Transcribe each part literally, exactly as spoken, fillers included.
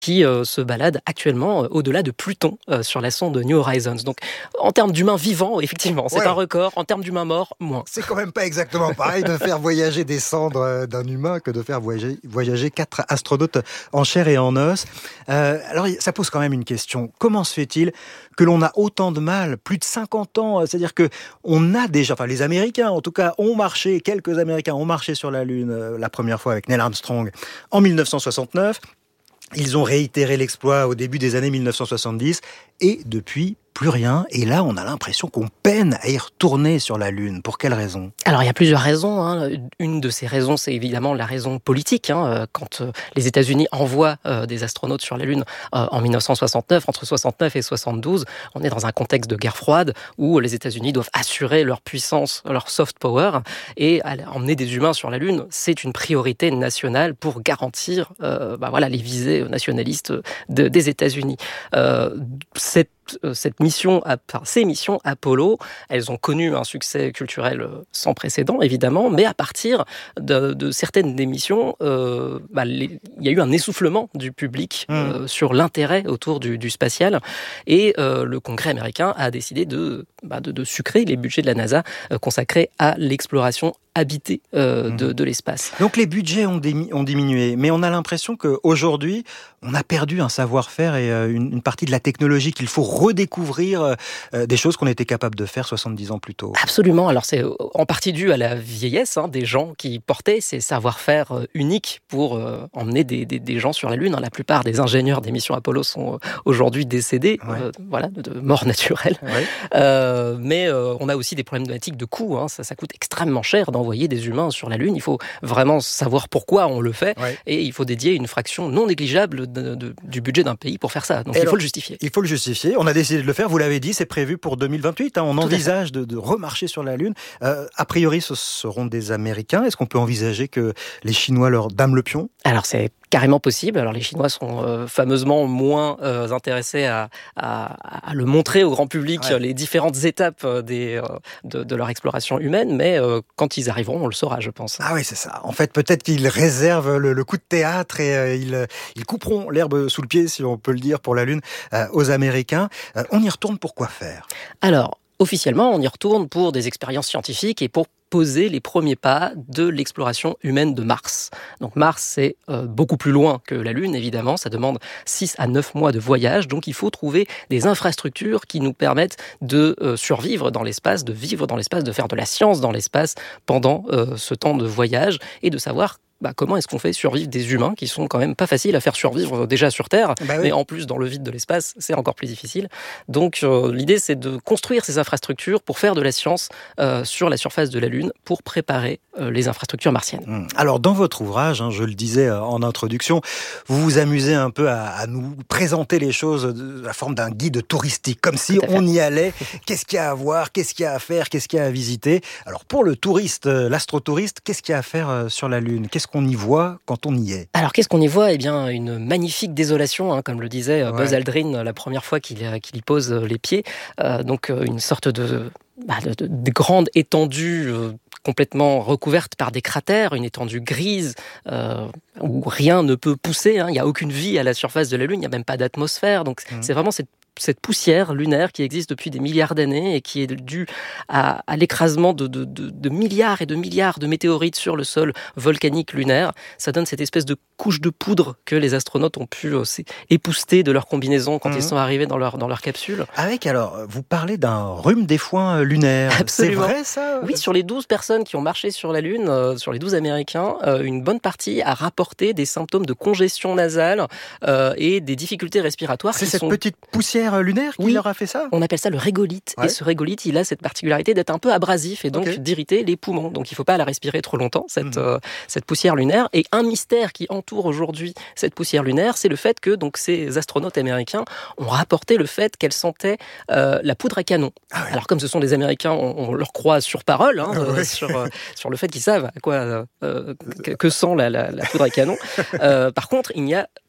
qui euh, se balade actuellement euh, au-delà de Pluton euh, sur la sonde New Horizons. Donc, en termes d'humains vivants, effectivement, c'est ouais. un record. En termes d'humains morts, moins. C'est quand même pas exactement pareil de faire voyager des cendres d'un humain que de faire voyager, voyager quatre astronautes en chair et en os. Euh, alors, ça pose quand même une question. Comment se fait-il que l'on a autant de mal, plus de cinquante ans, c'est-à-dire que on a déjà, enfin les Américains en tout cas, ont marché, quelques Américains ont marché sur la Lune euh, la première fois avec Neil Armstrong en mille neuf cent soixante-neuf. Ils ont réitéré l'exploit au début des années mille neuf cent soixante-dix et depuis, plus rien. Et là, on a l'impression qu'on peine à y retourner sur la Lune. Pour quelle raison ? Alors, il y a plusieurs raisons. Hein. Une de ces raisons, c'est évidemment la raison politique. Hein. Quand euh, les États-Unis envoient euh, des astronautes sur la Lune euh, en mille neuf cent soixante-neuf, entre soixante-neuf et soixante-douze, on est dans un contexte de guerre froide où les États-Unis doivent assurer leur puissance, leur soft power, et emmener des humains sur la Lune, c'est une priorité nationale pour garantir euh, bah voilà, les visées nationalistes de, des États-Unis. Euh, cette Cette mission, enfin, ces missions Apollo, elles ont connu un succès culturel sans précédent, évidemment, mais à partir de, de certaines des missions, euh, bah, les, il y a eu un essoufflement du public mmh. euh, sur l'intérêt autour du, du spatial, et euh, le Congrès américain a décidé de, bah, de, de sucrer les budgets de la NASA euh, consacrés à l'exploration habité euh, mmh. de, de l'espace. Donc les budgets ont, démi- ont diminué, mais on a l'impression qu'aujourd'hui, on a perdu un savoir-faire et euh, une, une partie de la technologie qu'il faut redécouvrir euh, des choses qu'on était capable de faire soixante-dix ans plus tôt. Absolument, alors c'est en partie dû à la vieillesse hein, des gens qui portaient ces savoir-faire euh, uniques pour euh, emmener des, des, des gens sur la Lune. Hein. La plupart des ingénieurs des missions Apollo sont euh, aujourd'hui décédés, ouais. euh, voilà, de, de mort naturelle. Ouais. Euh, mais euh, on a aussi des problématiques de coût, hein. ça, ça coûte extrêmement cher dans envoyer des humains sur la Lune. Il faut vraiment savoir pourquoi on le fait ouais. et il faut dédier une fraction non négligeable de, de, du budget d'un pays pour faire ça. Donc et il alors, faut le justifier. Il faut le justifier. On a décidé de le faire. Vous l'avez dit, c'est prévu pour deux mille vingt-huit. Hein. On Tout envisage de, de remarcher sur la Lune. Euh, a priori, ce seront des Américains. Est-ce qu'on peut envisager que les Chinois leur dament le pion ? Alors c'est carrément possible. Alors les Chinois sont euh, fameusement moins euh, intéressés à, à, à le montrer au grand public, ouais. les différentes étapes des, euh, de, de leur exploration humaine, mais euh, quand ils arriveront, on le saura, je pense. Ah oui, c'est ça. En fait, peut-être qu'ils réservent le, le coup de théâtre et euh, ils, ils couperont l'herbe sous le pied, si on peut le dire, pour la Lune, euh, aux Américains. Euh, on y retourne pour quoi faire ? Alors, officiellement, on y retourne pour des expériences scientifiques et pour poser les premiers pas de l'exploration humaine de Mars. Donc Mars, c'est euh, beaucoup plus loin que la Lune, évidemment. Ça demande six à neuf mois de voyage. Donc il faut trouver des infrastructures qui nous permettent de euh, survivre dans l'espace, de vivre dans l'espace, de faire de la science dans l'espace pendant euh, ce temps de voyage et de savoir Bah, comment est-ce qu'on fait survivre des humains qui sont quand même pas faciles à faire survivre déjà sur Terre, bah oui. mais en plus dans le vide de l'espace, c'est encore plus difficile. Donc euh, l'idée, c'est de construire ces infrastructures pour faire de la science euh, sur la surface de la Lune, pour préparer euh, les infrastructures martiennes. Mmh. Alors dans votre ouvrage, hein, je le disais en introduction, vous vous amusez un peu à, à nous présenter les choses de la forme d'un guide touristique, comme si on y allait. Qu'est-ce qu'il y a à voir, qu'est-ce qu'il y a à faire, qu'est-ce qu'il y a à visiter. Alors pour le touriste, l'astrotouriste, qu'est-ce qu'il y a à faire sur la Lune ? Qu'est-ce qu'on y voit quand on y est ? Alors, qu'est-ce qu'on y voit ? Eh bien, une magnifique désolation, hein, comme le disait ouais. Buzz Aldrin la première fois qu'il, qu'il y pose les pieds. Euh, donc, une sorte de, bah, de, de, de grande étendue euh, complètement recouverte par des cratères, une étendue grise euh, où rien ne peut pousser. Hein. Il n'y a aucune vie à la surface de la Lune, il n'y a même pas d'atmosphère. Donc, mmh. c'est vraiment cette cette poussière lunaire qui existe depuis des milliards d'années et qui est due à, à l'écrasement de, de, de, de milliards et de milliards de météorites sur le sol volcanique lunaire. Ça donne cette espèce de couche de poudre que les astronautes ont pu euh, épousseter de leur combinaison quand mmh. ils sont arrivés dans leur, dans leur capsule. Avec, alors, vous parlez d'un rhume des foins lunaire. Absolument. C'est vrai, ça ? Oui, sur les douze personnes qui ont marché sur la Lune, euh, sur les douze Américains, euh, une bonne partie a rapporté des symptômes de congestion nasale euh, et des difficultés respiratoires. C'est qui cette sont... petite poussière lunaire qui oui, leur a fait ça ? On appelle ça le régolithe. Ouais. Et ce régolithe, il a cette particularité d'être un peu abrasif et donc okay. d'irriter les poumons. Donc il ne faut pas la respirer trop longtemps, cette, mmh. euh, cette poussière lunaire. Et un mystère qui entoure aujourd'hui cette poussière lunaire, c'est le fait que donc, ces astronautes américains ont rapporté le fait qu'elles sentaient euh, la poudre à canon. Ah ouais. Alors comme ce sont des Américains, on, on leur croit sur parole, hein, ah ouais. euh, sur, euh, sur le fait qu'ils savent à quoi, euh, que, que sent la, la, la poudre à canon. Euh, par contre, il n'y a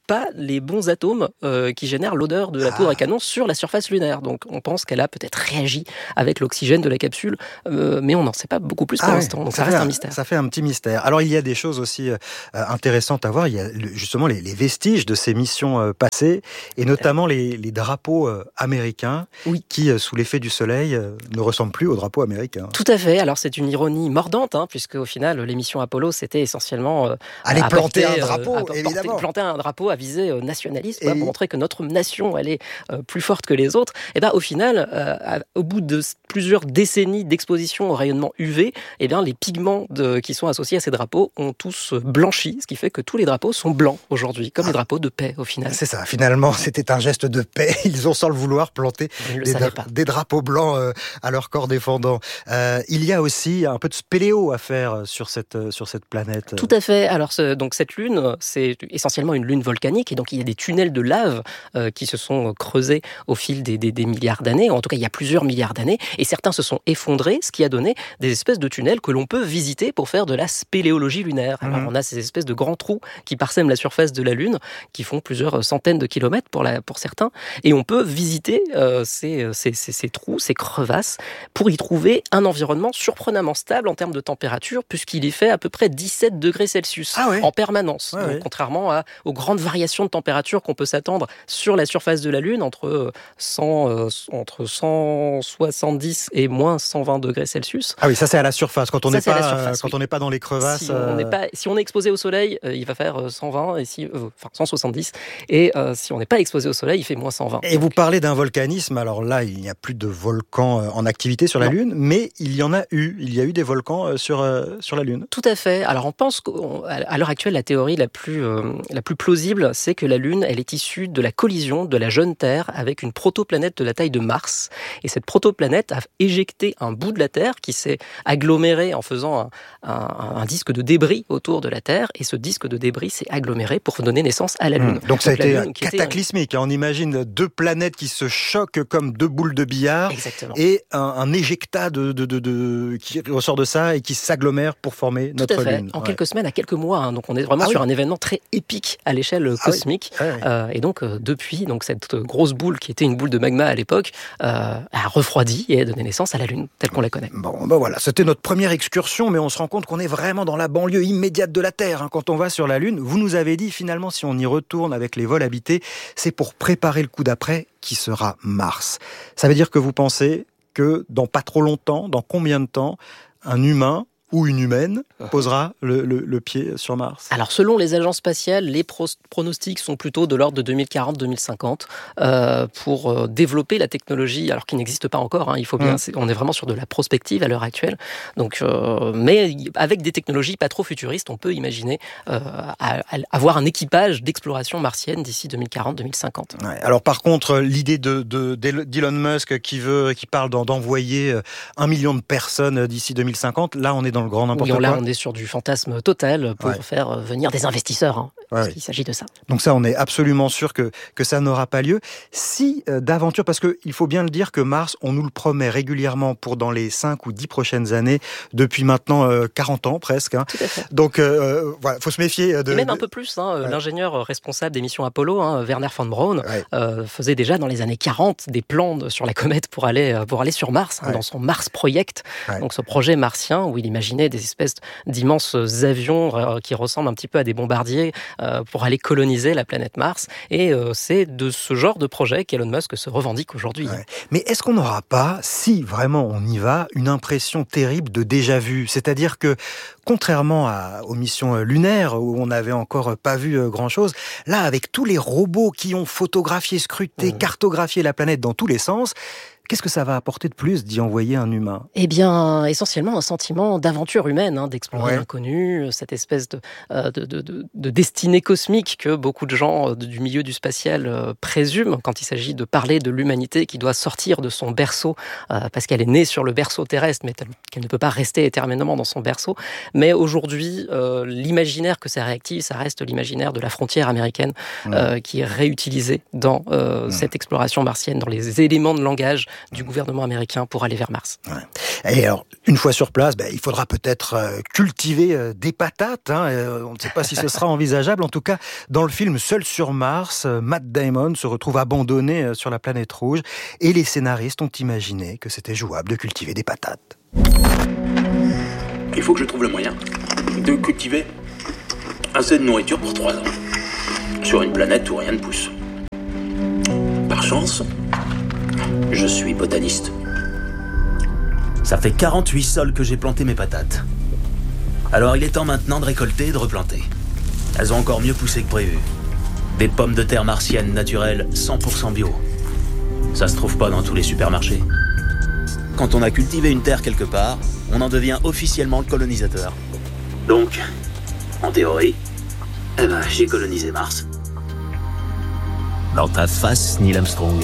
pas les bons atomes euh, qui génèrent l'odeur de la poudre à canon sur la surface lunaire. Donc on pense qu'elle a peut-être réagi avec l'oxygène de la capsule, euh, mais on n'en sait pas beaucoup plus pour ah l'instant. Oui, Donc ça, ça reste un, un mystère. Ça fait un petit mystère. Alors il y a des choses aussi euh, intéressantes à voir. Il y a justement les, les vestiges de ces missions euh, passées, et notamment les, les drapeaux euh, américains oui. qui, euh, sous l'effet du soleil, euh, ne ressemblent plus aux drapeaux américains. Tout à fait. Alors c'est une ironie mordante, hein, puisque au final, les missions Apollo, c'était essentiellement euh, aller planter un drapeau, euh, évidemment. Planter un drapeau à visée euh, nationaliste, quoi, pour montrer que notre nation, elle est euh, plus forte que les autres. Et ben au final, euh, à, au bout de plusieurs décennies d'exposition au rayonnement U V, eh bien les pigments de, qui sont associés à ces drapeaux ont tous blanchi, ce qui fait que tous les drapeaux sont blancs aujourd'hui, comme ah. les drapeaux de paix au final. C'est ça. Finalement, c'était un geste de paix. Ils ont sans le vouloir planté des, dra- des drapeaux blancs euh, à leur corps défendant. Euh, il y a aussi un peu de spéléo à faire sur cette sur cette planète. Tout à fait. Alors ce, donc cette lune, c'est essentiellement une lune volcanique, et donc il y a des tunnels de lave euh, qui se sont creusés au fil des, des, des milliards d'années. En tout cas, il y a plusieurs milliards d'années, et certains se sont effondrés, ce qui a donné des espèces de tunnels que l'on peut visiter pour faire de la spéléologie lunaire. Alors mmh. on a ces espèces de grands trous qui parsèment la surface de la Lune, qui font plusieurs centaines de kilomètres pour, la, pour certains, et on peut visiter euh, ces, ces, ces, ces trous, ces crevasses, pour y trouver un environnement surprenamment stable en termes de température, puisqu'il y fait à peu près dix-sept degrés Celsius ah ouais. en permanence. Ouais, Donc, ouais. Contrairement à, aux grandes variations de température qu'on peut s'attendre sur la surface de la Lune, entre, cent, euh, entre cent soixante-dix et moins cent vingt degrés Celsius. Ah oui, ça c'est à la surface, quand on n'est pas, surface, quand oui. on n'est pas dans les crevasses. Si on n'est pas, si on est exposé au soleil, euh, il va faire cent vingt, et si, euh, enfin cent soixante-dix, et euh, si on n'est pas exposé au soleil, il fait moins cent vingt. Et donc, vous parlez d'un volcanisme, alors là, il n'y a plus de volcans en activité sur la non. Lune, mais il y en a eu, il y a eu des volcans sur, euh, sur la Lune. Tout à fait. Alors on pense qu'à l'heure actuelle, la théorie la plus, euh, la plus plausible, c'est que la Lune, elle est issue de la collision de la jeune Terre avec une protoplanète de la taille de Mars. Et cette protoplanète a éjecté un bout de la Terre qui s'est aggloméré en faisant un, un, un disque de débris autour de la Terre. Et ce disque de débris s'est aggloméré pour donner naissance à la Lune. Mmh. Donc, Donc ça a été Lune, cataclysmique. Était... On imagine deux planètes qui se choquent comme deux boules de billard. Exactement. Et un, un éjectat de, de, de, de, qui ressort de ça et qui s'agglomère pour former notre Tout à fait. Lune. En ouais. quelques semaines, à quelques mois. Hein. Donc on est vraiment ah, sur oui. un événement très épique à l'échelle ah, cosmique. Oui. Ah, oui. euh, et donc euh, depuis, donc cette grosse boule qui était une boule de magma à l'époque euh, a refroidi et a donné naissance à la Lune telle qu'on la connaît. Bon, ben voilà, c'était notre première excursion, mais on se rend compte qu'on est vraiment dans la banlieue immédiate de la Terre hein, quand on va sur la Lune. Vous nous avez dit finalement, si on y retourne avec les vols habités, c'est pour préparer le coup d'après qui sera Mars. Ça veut dire que vous pensez que dans pas trop longtemps, dans combien de temps, un humain ou une humaine posera le, le, le pied sur Mars? Alors, selon les agences spatiales, les pro- pronostics sont plutôt de l'ordre de deux mille quarante deux mille cinquante euh, pour euh, développer la technologie, alors qu'il n'existe pas encore. Hein, il faut bien, mmh. c'est, on est vraiment sur de la prospective à l'heure actuelle. Donc, euh, mais avec des technologies pas trop futuristes, on peut imaginer euh, à, à avoir un équipage d'exploration martienne d'ici deux mille quarante deux mille cinquante. Ouais, alors, par contre, l'idée de, de, d'Elon Musk qui veut, qui parle d'envoyer un million de personnes d'ici deux mille cinquante, là, on est dans le grand n'importe oui, on, quoi. Là, on est sur du fantasme total pour ouais. faire venir des investisseurs. Hein, ouais, parce ouais. qu'il s'agit de ça. Donc ça, on est absolument sûr que, que ça n'aura pas lieu. Si euh, d'aventure, parce qu'il faut bien le dire que Mars, on nous le promet régulièrement pour dans les cinq ou dix prochaines années, depuis maintenant euh, quarante ans presque. Hein. Tout à fait. Donc euh, voilà, il faut se méfier. De, Et même de... un peu plus. Hein, ouais. L'ingénieur responsable des missions Apollo, hein, Werner von Braun, ouais. euh, faisait déjà dans les années quarante des plans de, sur la comète pour aller, pour aller sur Mars, hein, ouais. dans son Mars Project, ouais. donc ce projet martien où il imaginait des espèces d'immenses avions euh, qui ressemblent un petit peu à des bombardiers euh, pour aller coloniser la planète Mars. Et euh, c'est de ce genre de projet qu'Elon Musk se revendique aujourd'hui. Ouais. Mais est-ce qu'on n'aura pas, si vraiment on y va, une impression terrible de déjà-vu ? C'est-à-dire que, contrairement à, aux missions lunaires, où on n'avait encore pas vu grand-chose, là, avec tous les robots qui ont photographié, scruté, mmh. cartographié la planète dans tous les sens, qu'est-ce que ça va apporter de plus d'y envoyer un humain ? Eh bien, essentiellement un sentiment d'aventure humaine, hein, d'explorer ouais. l'inconnu, cette espèce de, de, de, de, de destinée cosmique que beaucoup de gens du milieu du spatial euh, présument quand il s'agit de parler de l'humanité qui doit sortir de son berceau, euh, parce qu'elle est née sur le berceau terrestre, mais qu'elle ne peut pas rester éternellement dans son berceau. Mais aujourd'hui, euh, l'imaginaire que ça réactive, ça reste l'imaginaire de la frontière américaine, mmh. euh, qui est réutilisé dans euh, mmh. cette exploration martienne, dans les éléments de langage du gouvernement américain pour aller vers Mars. Ouais. Et alors, une fois sur place, ben, il faudra peut-être euh, cultiver euh, des patates. Hein, euh, on ne sait pas si ce sera envisageable. En tout cas, dans le film Seul sur Mars, euh, Matt Damon se retrouve abandonné euh, sur la planète rouge et les scénaristes ont imaginé que c'était jouable de cultiver des patates. Il faut que je trouve le moyen de cultiver assez de nourriture pour trois ans. Sur une planète où rien ne pousse. Par chance, je suis botaniste. Ça fait quarante-huit sols que j'ai planté mes patates. Alors il est temps maintenant de récolter et de replanter. Elles ont encore mieux poussé que prévu. Des pommes de terre martiennes naturelles cent pour cent bio. Ça se trouve pas dans tous les supermarchés. Quand on a cultivé une terre quelque part, on en devient officiellement le colonisateur. Donc, en théorie, eh ben, j'ai colonisé Mars. Dans ta face, Neil Armstrong.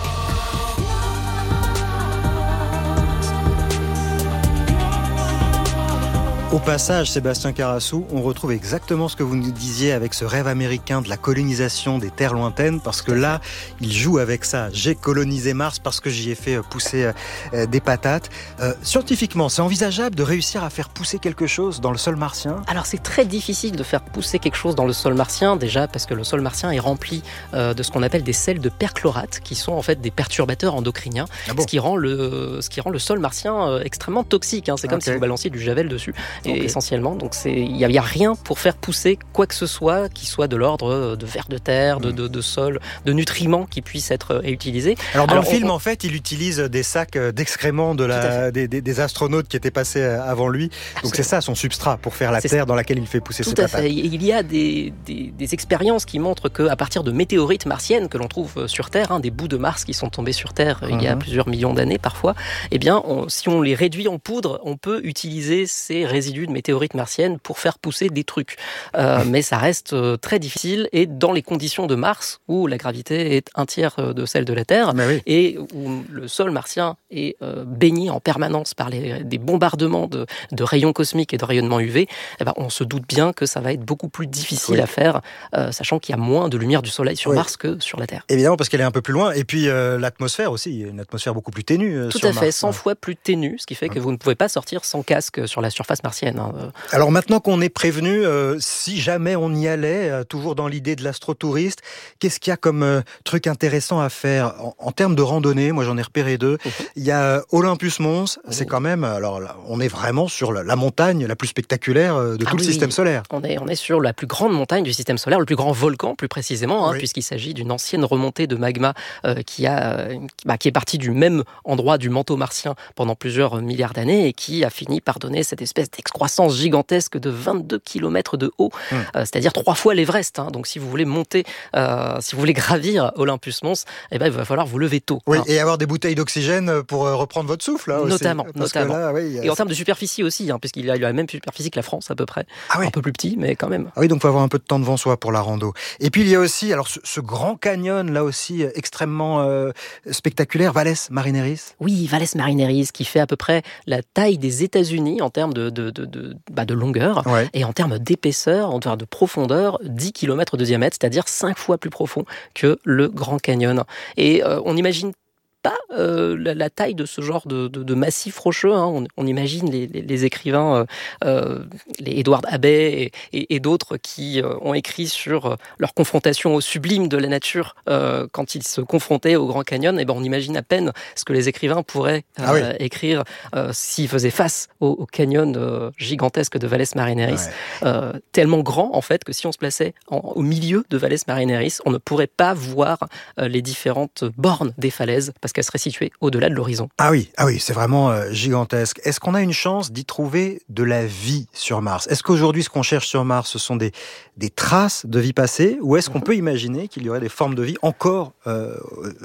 Au passage, Sébastien Carassou, on retrouve exactement ce que vous nous disiez avec ce rêve américain de la colonisation des terres lointaines, parce que là, il joue avec ça. J'ai colonisé Mars parce que j'y ai fait pousser euh, des patates. Euh, scientifiquement, c'est envisageable de réussir à faire pousser quelque chose dans le sol martien ? Alors c'est très difficile de faire pousser quelque chose dans le sol martien, déjà parce que le sol martien est rempli euh, de ce qu'on appelle des sels de perchlorate, qui sont en fait des perturbateurs endocriniens, ah bon ce, qui rend le, ce qui rend le sol martien euh, extrêmement toxique. Hein. C'est comme okay. si vous balanciez du javel dessus. Et okay. essentiellement, donc il n'y a, a rien pour faire pousser quoi que ce soit qui soit de l'ordre de vers de terre, de, de, de sol, de nutriments qui puissent être réutilisés. Alors dans Alors, le film, on... en fait, il utilise des sacs d'excréments de la, des, des, des astronautes qui étaient passés avant lui. Absolument. Donc c'est ça son substrat pour faire la c'est terre ça. dans laquelle il fait pousser Tout ses patates. Tout à fait. Il y a des, des, des expériences qui montrent qu'à partir de météorites martiennes que l'on trouve sur Terre, hein, des bouts de Mars qui sont tombés sur Terre uh-huh. il y a plusieurs millions d'années parfois, eh bien, on, si on les réduit en poudre, on peut utiliser ces résidus de météorites martiennes pour faire pousser des trucs. Euh, mais ça reste euh, très difficile et dans les conditions de Mars où la gravité est un tiers de celle de la Terre oui. et où le sol martien est euh, baigné en permanence par les, des bombardements de, de rayons cosmiques et de rayonnement U V, eh ben, on se doute bien que ça va être beaucoup plus difficile oui. à faire, euh, sachant qu'il y a moins de lumière du soleil sur oui. Mars que sur la Terre. Évidemment, parce qu'elle est un peu plus loin. Et puis euh, l'atmosphère aussi, une atmosphère beaucoup plus ténue euh, Tout sur à fait, Mars. cent fois plus ténue, ce qui fait que vous ne pouvez pas sortir sans casque sur la surface martienne. Hein. Alors maintenant qu'on est prévenu, euh, si jamais on y allait, euh, toujours dans l'idée de l'astrotouriste, qu'est-ce qu'il y a comme euh, truc intéressant à faire en, en termes de randonnée? Moi, j'en ai repéré deux. Uh-huh. Il y a euh, Olympus Mons, uh-huh. c'est quand même, alors là, on est vraiment sur la, la montagne la plus spectaculaire euh, de ah tout oui, le système solaire. On est, on est sur la plus grande montagne du système solaire, le plus grand volcan plus précisément, hein, oui. puisqu'il s'agit d'une ancienne remontée de magma euh, qui, a, euh, bah, qui est partie du même endroit du manteau martien pendant plusieurs milliards d'années et qui a fini par donner cette espèce d'excroissance gigantesque de vingt-deux kilomètres de haut, mmh. euh, c'est-à-dire trois fois l'Everest. Hein. Donc si vous voulez monter, euh, si vous voulez gravir Olympus Mons, eh ben, il va falloir vous lever tôt. Oui, hein. Et avoir des bouteilles d'oxygène pour euh, reprendre votre souffle. Là, notamment, aussi, notamment. Là, oui, et en termes de superficie aussi, hein, puisqu'il a la même superficie que la France à peu près. Ah oui. Un peu plus petit, mais quand même. Ah oui, donc il faut avoir un peu de temps devant soi pour la rando. Et puis il y a aussi, alors ce, ce grand canyon là aussi extrêmement euh, spectaculaire, Valles Marineris. Oui, Valles Marineris, qui fait à peu près la taille des États-Unis en termes de, de, de, de, bah, de longueur ouais. et en termes d'épaisseur, en termes de profondeur, dix kilomètres de diamètre, c'est-à-dire cinq fois plus profond que le Grand Canyon. Et euh, on imagine pas euh, la, la taille de ce genre de, de, de massif rocheux. Hein. On, on imagine les, les, les écrivains, euh, euh, les Edward Abbey et, et, et d'autres qui euh, ont écrit sur euh, leur confrontation au sublime de la nature euh, quand ils se confrontaient au Grand Canyon. Et ben on imagine à peine ce que les écrivains pourraient euh, ah oui. écrire euh, s'ils faisaient face au, au canyon euh, gigantesque de Valles Marineris. Ouais. Euh, tellement grand en fait que si on se plaçait en, au milieu de Valles Marineris, on ne pourrait pas voir euh, les différentes bornes des falaises parce qu'elle serait située au-delà de l'horizon. Ah oui, ah oui, c'est vraiment euh, gigantesque. Est-ce qu'on a une chance d'y trouver de la vie sur Mars? Est-ce qu'aujourd'hui, ce qu'on cherche sur Mars, ce sont des, des traces de vie passée, ou est-ce qu'on peut imaginer qu'il y aurait des formes de vie encore euh,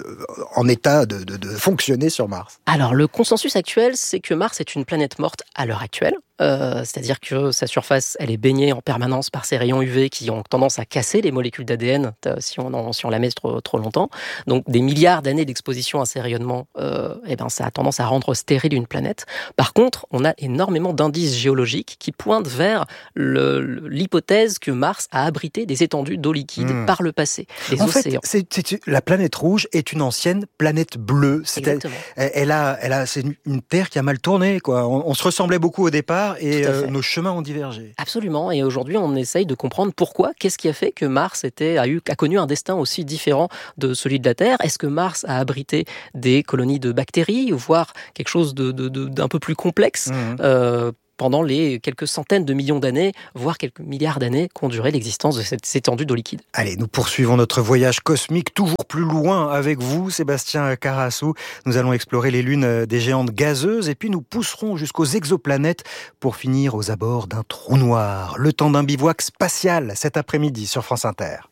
en état de, de, de fonctionner sur Mars? Alors, le consensus actuel, c'est que Mars est une planète morte à l'heure actuelle. Euh, c'est-à-dire que sa surface, elle est baignée en permanence par ces rayons U V qui ont tendance à casser les molécules d'A D N si on, en, si on la met trop, trop longtemps. Donc des milliards d'années d'exposition à ces ces rayonnements, euh, eh ben, ça a tendance à rendre stérile une planète. Par contre, on a énormément d'indices géologiques qui pointent vers le, l'hypothèse que Mars a abrité des étendues d'eau liquide mmh. par le passé. Les en océans. fait, c'est, c'est, la planète rouge est une ancienne planète bleue. C'est, elle, elle a, elle a, c'est une Terre qui a mal tourné, quoi. On, on se ressemblait beaucoup au départ et euh, nos chemins ont divergé. Absolument. Et aujourd'hui, on essaye de comprendre pourquoi. Qu'est-ce qui a fait que Mars était, a, eu, a connu un destin aussi différent de celui de la Terre? Est-ce que Mars a abrité des colonies de bactéries, voire quelque chose de, de, de, d'un peu plus complexe mmh. euh, pendant les quelques centaines de millions d'années, voire quelques milliards d'années qu'ont duré l'existence de cette étendue d'eau liquide. Allez, nous poursuivons notre voyage cosmique toujours plus loin avec vous, Sébastien Carassou. Nous allons explorer les lunes des géantes gazeuses et puis nous pousserons jusqu'aux exoplanètes pour finir aux abords d'un trou noir. Le temps d'un bivouac spatial cet après-midi sur France Inter.